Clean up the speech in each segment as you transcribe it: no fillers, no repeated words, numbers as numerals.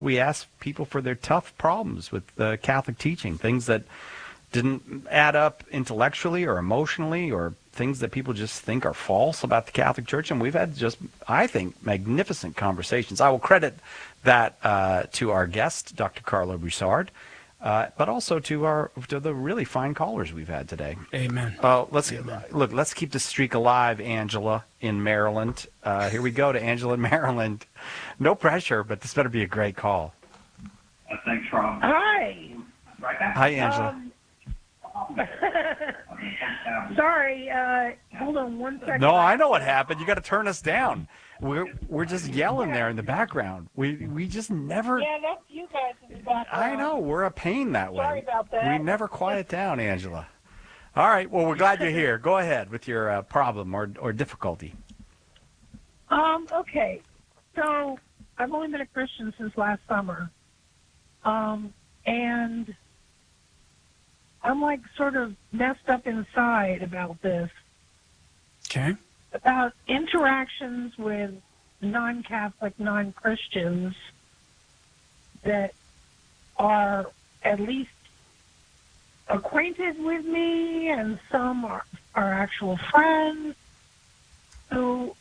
We ask people for their tough problems with the Catholic teaching, things that didn't add up intellectually or emotionally, or things that people just think are false about the Catholic Church. And we've had just, I think, magnificent conversations. I will credit that to our guest, Dr. Carlo Broussard, but also to the really fine callers we've had today. Amen. Let's keep the streak alive, Angela in Maryland. Here we go to Angela in Maryland. No pressure, but this better be a great call. Thanks, Rob. Hi. Hi, Angela. Sorry, hold on one second. No, I know what happened. You got to turn us down. We're just yelling there in the background. We just never. Yeah, that's you guys in the background. I know, we're a pain that way. Sorry about that. We never quiet down, Angela. All right, well, we're glad you're here. Go ahead with your problem or difficulty. Okay, so I've only been a Christian since last summer, and I'm like sort of messed up inside about this. Okay. About interactions with non-Catholic, non-Christians that are at least acquainted with me, and some are actual friends who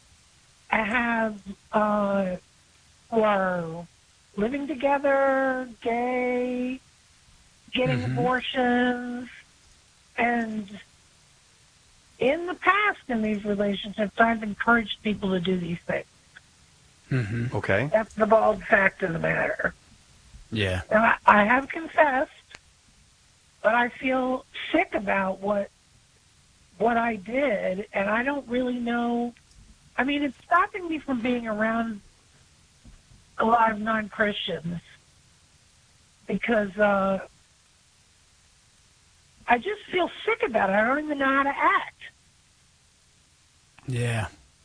who are living together, gay, getting abortions, and in the past in these relationships, I've encouraged people to do these things. Mm-hmm. Okay. That's the bald fact of the matter. Yeah. And I have confessed, but I feel sick about what I did, and I don't really know. I mean, it's stopping me from being around a lot of non-Christians because I just feel sick about it. I don't even know how to act. Yeah.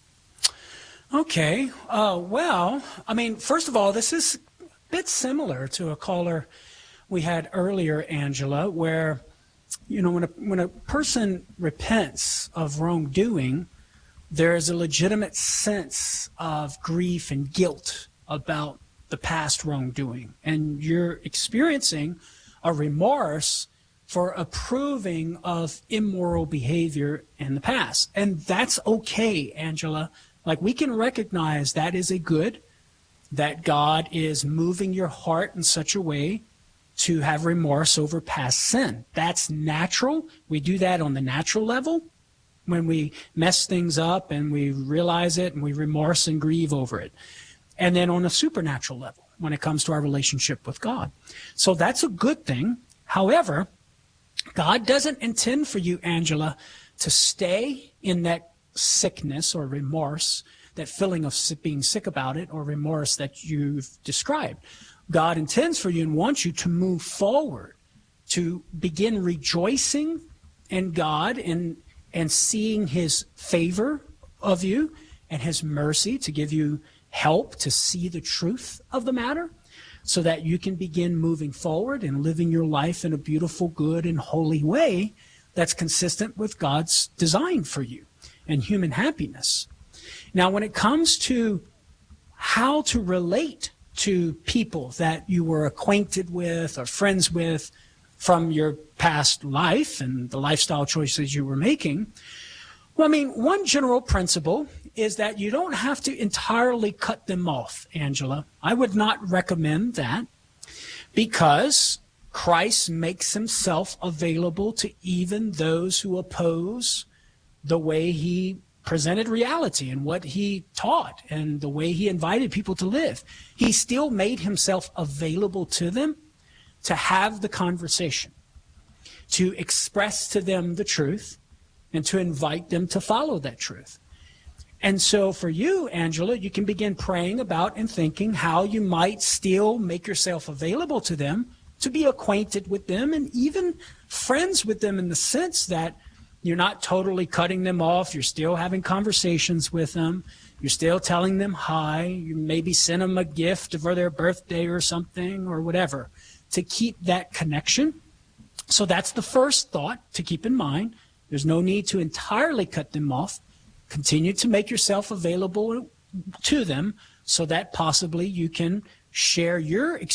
Okay. Well, I mean, first of all, this is a bit similar to a caller we had earlier, Angela, where, you know, when a person repents of wrongdoing, there is a legitimate sense of grief and guilt about the past wrongdoing. And you're experiencing a remorse for approving of immoral behavior in the past. And that's okay, Angela. Like, we can recognize that is a good, that God is moving your heart in such a way to have remorse over past sin. That's natural. We do that on the natural level when we mess things up and we realize it and we remorse and grieve over it. And then on a supernatural level when it comes to our relationship with God. So that's a good thing. However, God doesn't intend for you, Angela, to stay in that sickness or remorse, that feeling of being sick about it or remorse that you've described. God intends for you and wants you to move forward, to begin rejoicing in God and seeing his favor of you and his mercy to give you help to see the truth of the matter so that you can begin moving forward and living your life in a beautiful, good, and holy way that's consistent with God's design for you and human happiness. Now, when it comes to how to relate to people that you were acquainted with or friends with from your past life and the lifestyle choices you were making, well, I mean, one general principle is that you don't have to entirely cut them off, Angela. I would not recommend that because Christ makes himself available to even those who oppose the way he presented reality and what he taught and the way he invited people to live. He still made himself available to them to have the conversation, to express to them the truth, and to invite them to follow that truth. And so for you, Angela, you can begin praying about and thinking how you might still make yourself available to them, to be acquainted with them and even friends with them in the sense that you're not totally cutting them off. You're still having conversations with them. You're still telling them hi. You maybe send them a gift for their birthday or something or whatever to keep that connection. So that's the first thought to keep in mind. There's no need to entirely cut them off. Continue to make yourself available to them so that possibly you can share your